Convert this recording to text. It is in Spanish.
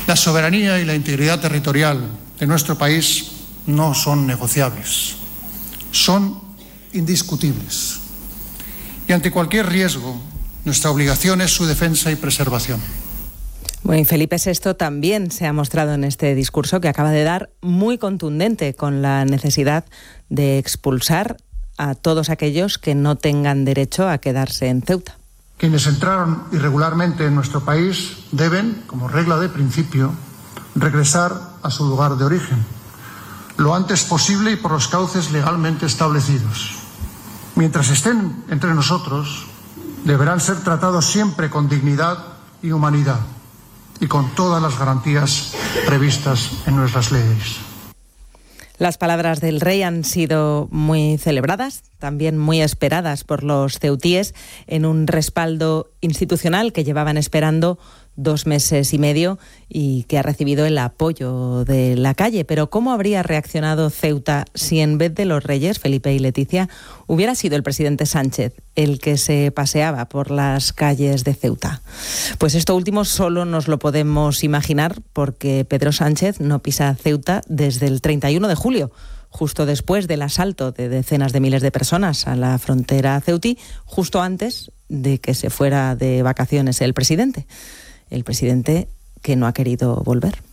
La soberanía y la integridad territorial de nuestro país no son negociables, son indiscutibles. Y ante cualquier riesgo, nuestra obligación es su defensa y preservación. Bueno, y Felipe VI también se ha mostrado en este discurso que acaba de dar muy contundente con la necesidad de expulsar a todos aquellos que no tengan derecho a quedarse en Ceuta. Quienes entraron irregularmente en nuestro país deben, como regla de principio, regresar a su lugar de origen, lo antes posible y por los cauces legalmente establecidos. Mientras estén entre nosotros, deberán ser tratados siempre con dignidad y humanidad y con todas las garantías previstas en nuestras leyes. Las palabras del rey han sido muy celebradas, también muy esperadas por los ceutíes, en un respaldo institucional que llevaban esperando 2 meses y medio y que ha recibido el apoyo de la calle. Pero ¿cómo habría reaccionado Ceuta si en vez de los reyes, Felipe y Leticia, hubiera sido el presidente Sánchez el que se paseaba por las calles de Ceuta? Pues esto último solo nos lo podemos imaginar porque Pedro Sánchez no pisa Ceuta desde el 31 de julio, justo después del asalto de decenas de miles de personas a la frontera ceutí, justo antes de que se fuera de vacaciones el presidente que no ha querido volver.